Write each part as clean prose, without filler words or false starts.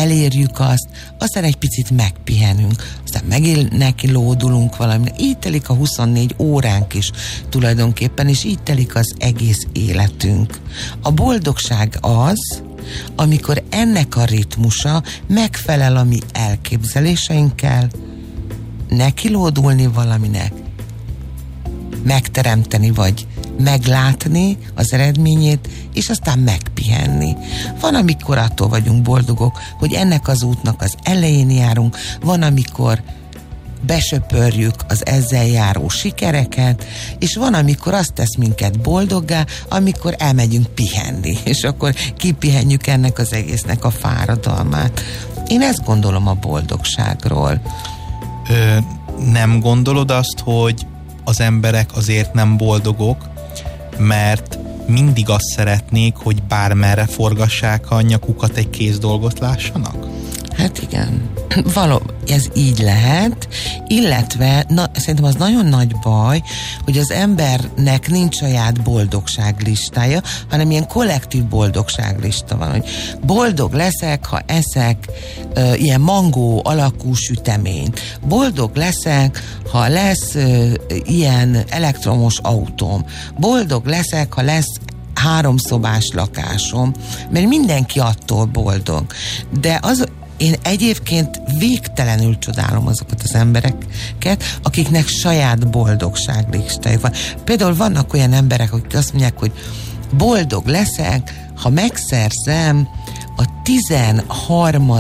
elérjük azt, aztán egy picit megpihenünk, aztán megint neki lódulunk valami. Így telik a 24 óránk is tulajdonképpen, és így telik az egész életünk. A boldogság az, amikor ennek a ritmusa megfelel a mi elképzeléseinkkel, nekilódulni valaminek, megteremteni vagy meglátni az eredményét, és aztán megpihenni. Van, amikor attól vagyunk boldogok, hogy ennek az útnak az elején járunk, van, amikor besöpörjük az ezzel járó sikereket, és van, amikor azt tesz minket boldoggá, amikor elmegyünk pihenni, és akkor kipihenjük ennek az egésznek a fáradalmát. Én ezt gondolom a boldogságról. Nem gondolod azt, hogy az emberek azért nem boldogok, mert mindig azt szeretnék, hogy bármerre forgassák a nyakukat, egy kész dolgot lássanak? Hát igen. Ez így lehet, illetve szerintem az nagyon nagy baj, hogy az embernek nincs saját boldogságlistája, hanem ilyen kollektív boldogságlista van, hogy boldog leszek, ha eszek ilyen mangó alakú süteményt. Boldog leszek, ha lesz ilyen elektromos autóm. Boldog leszek, ha lesz 3 szobás lakásom, mert mindenki attól boldog. De én egyébként végtelenül csodálom azokat az embereket, akiknek saját boldogságlistájuk van. Például vannak olyan emberek, akik azt mondják, hogy boldog leszek, ha megszerzem a 13.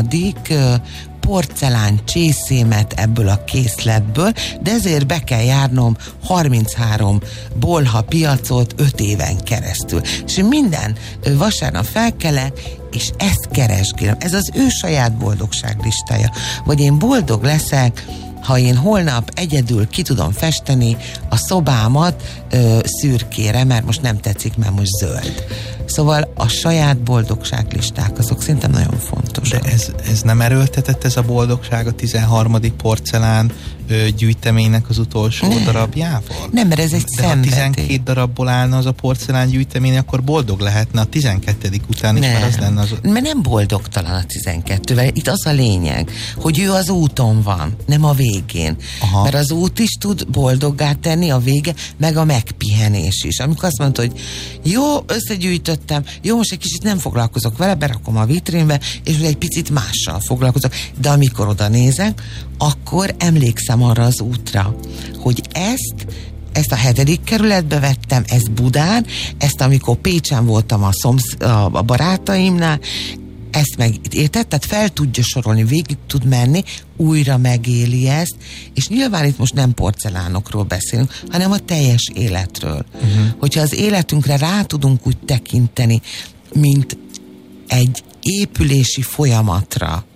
porcelán csészémet ebből a készletből, de ezért be kell járnom 33 bolha piacot 5 éven keresztül. És minden vasárnap felkelek, és ezt keresgélem. Ez az ő saját boldogságlistája. Vagy én boldog leszek, ha én holnap egyedül ki tudom festeni a szobámat szürkére, mert most nem tetszik, mert most zöld. Szóval a saját boldogságlisták, azok szerintem nagyon fontosak. De ez nem erőltetett, ez a boldogság a 13. porcelán gyűjteménynek az utolsó darabjával? Nem, mert ez egy szenvedély. De ha 12 darabból állna az a porcelán gyűjtemény, akkor boldog lehetne a 12. után is, mert az lenne az... Mert nem boldogtalan a 12-vel. Itt az a lényeg, hogy ő az úton van, nem a végén. Aha. Mert az út is tud boldoggá tenni, a vége, meg a megpihenés is. Amikor azt mondta, hogy jó, összegyűjtöttem, jó, most egy kicsit nem foglalkozok vele, berakom a vitrínbe, és egy picit mással foglalkozok. De amikor oda nézek, akkor emlékszem arra az útra, hogy ezt a 7. kerületbe vettem, ezt Budán, ezt amikor Pécsen voltam a barátaimnál, ezt meg érted? Tehát fel tudja sorolni, végig tud menni, újra megéli ezt, és nyilván itt most nem porcelánokról beszélünk, hanem a teljes életről. Hogyha az életünkre rá tudunk úgy tekinteni, mint egy épülési folyamatra,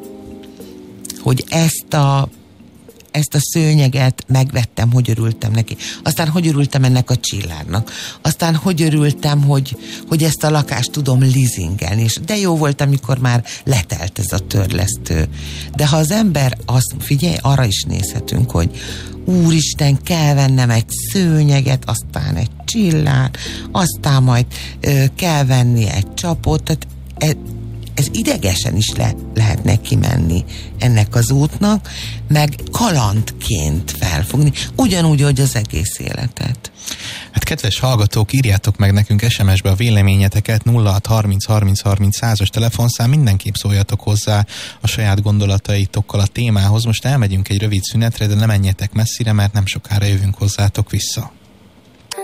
hogy ezt a szőnyeget megvettem, hogy örültem neki. Aztán hogy örültem ennek a csillárnak. Aztán hogy örültem, hogy ezt a lakást tudom leasingelni. És de jó volt, amikor már letelt ez a törlesztő. De ha az ember azt, figyelj, arra is nézhetünk, hogy úristen, kell vennem egy szőnyeget, aztán egy csillár, aztán majd kell venni egy csapot, tehát ez idegesen is lehet neki menni ennek az útnak, meg kalandként felfogni, ugyanúgy, hogy az egész életet. Hát kedves hallgatók, írjátok meg nekünk SMS-be a véleményeteket, 0630 telefonszám, mindenképp szóljatok hozzá a saját gondolataitokkal a témához. Most elmegyünk egy rövid szünetre, de ne menjetek messzire, mert nem sokára jövünk hozzátok vissza.